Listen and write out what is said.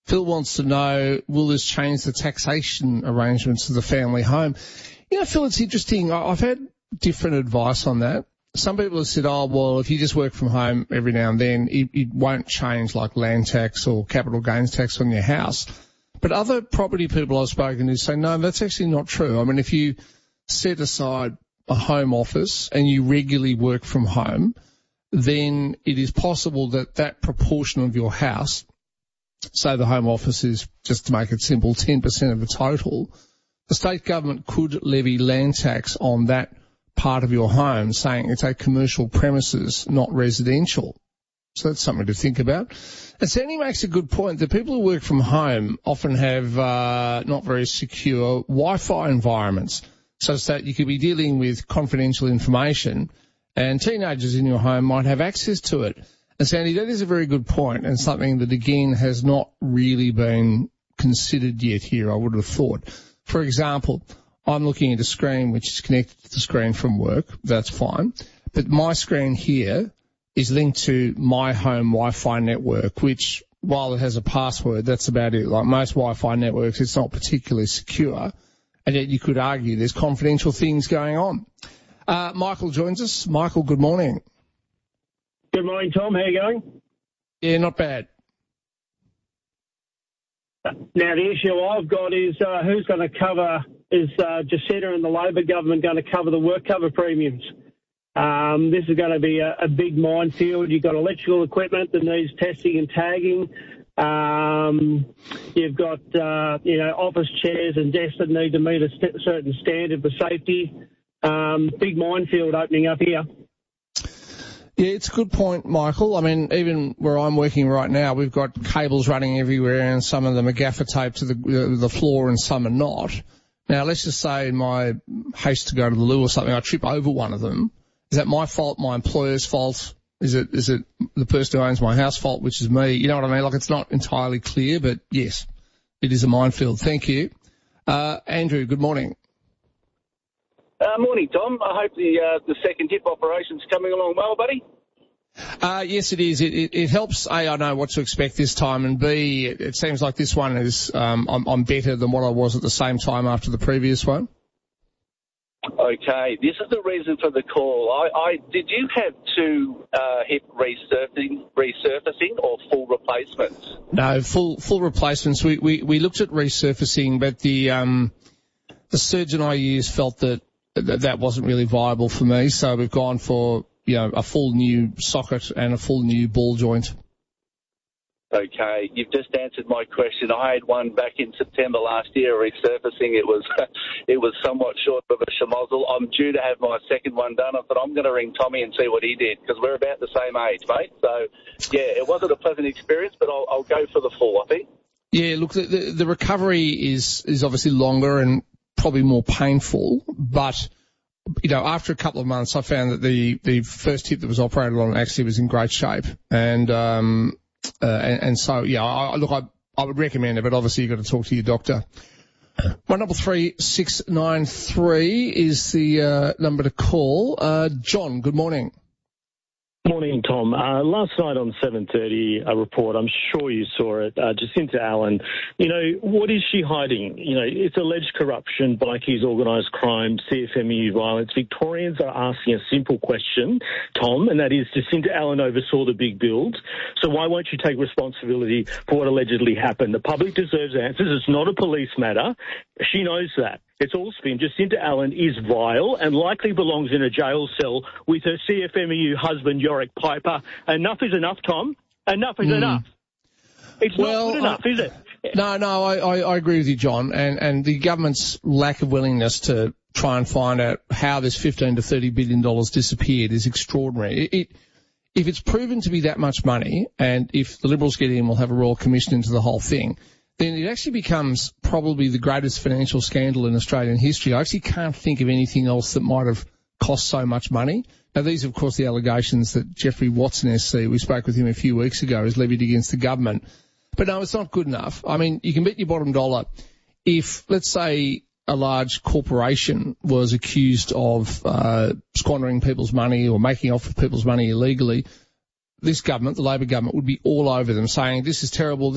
Phil wants to know, will this change the taxation arrangements of the family home? You know, Phil, it's interesting. I've had different advice on that. Some people have said, oh, well, if you just work from home every now and then, it won't change like land tax or capital gains tax on your house. But other property people I've spoken to say, no, that's actually not true. I mean, if you set aside a home office and you regularly work from home, then it is possible that that proportion of your house, say the home office is, just to make it simple, 10% of the total, the state government could levy land tax on that part of your home, saying it's a commercial premises, not residential. So that's something to think about. And Sandy makes a good point that people who work from home often have not very secure Wi-Fi environments, such that you could be dealing with confidential information and teenagers in your home might have access to it. And Sandy, that is a very good point and something that, again, has not really been considered yet here, I would have thought. For example, I'm looking at a screen which is connected to the screen from work. That's fine. But my screen here is linked to my home Wi-Fi network, which, while it has a password, that's about it. Like most Wi-Fi networks, it's not particularly secure. And yet you could argue there's confidential things going on. Michael joins us. Michael, good morning. Good morning, Tom. How are you going? Yeah, not bad. Now, the issue I've got is who's going to cover, is Jacinda and the Labor government going to cover the work cover premiums? This is going to be a big minefield. You've got electrical equipment that needs testing and tagging. You've got, office chairs and desks that need to meet a certain standard for safety. Big minefield opening up here. Yeah, it's a good point, Michael. I mean, even where I'm working right now, we've got cables running everywhere and some of them are gaffer taped to the floor and some are not. Now, let's just say in my haste to go to the loo or something, I trip over one of them. Is that my fault, my employer's fault? Is it the person who owns my house fault, which is me? You know what I mean? Like, it's not entirely clear, but yes, it is a minefield. Thank you. Andrew, good morning. Morning, Tom. I hope the second hip operation's coming along well, buddy. Yes, it is. It helps, A, I know what to expect this time, and B, it seems like this one is, I'm better than what I was at the same time after the previous one. Okay, this is the reason for the call. Did you have two hip resurfacing or full replacements? No, full replacements. We looked at resurfacing, but the surgeon I used felt that wasn't really viable for me, so we've gone for, a full new socket and a full new ball joint. Okay, you've just answered my question. I had one back in September last year, resurfacing. It was somewhat short of a schmozzle. I'm due to have my second one done. I thought I'm going to ring Tommy and see what he did, because we're about the same age, mate. So, yeah, it wasn't a pleasant experience, but I'll go for the full, I think. Yeah, look, the recovery is obviously longer and probably more painful, but after a couple of months, I found that the first hip that was operated on actually was in great shape, and so yeah, I would recommend it, but obviously you've got to talk to your doctor. 133693 is the number to call. John, good morning. Morning, Tom. Last night on 7:30, a report, I'm sure you saw it, Jacinda Allen, what is she hiding? It's alleged corruption, bikies, organised crime, CFMEU violence. Victorians are asking a simple question, Tom, and that is, Jacinda Allen oversaw the big build, so why won't you take responsibility for what allegedly happened? The public deserves answers. It's not a police matter. She knows that. It's all spin. Jacinda Allen is vile and likely belongs in a jail cell with her CFMEU husband, Yorick Piper. Enough is enough, Tom. Enough is enough. It's not good enough, is it? No, I agree with you, John. And the government's lack of willingness to try and find out how this $15 to $30 billion disappeared is extraordinary. If it's proven to be that much money, and if the Liberals get in, we'll have a Royal Commission into the whole thing, then it actually becomes probably the greatest financial scandal in Australian history. I actually can't think of anything else that might have cost so much money. Now, these are, of course, the allegations that Jeffrey Watson SC, we spoke with him a few weeks ago, has levied against the government. But no, it's not good enough. I mean, you can bet your bottom dollar if, let's say, a large corporation was accused of squandering people's money or making off with people's money illegally, this government, the Labor government, would be all over them saying, this is terrible,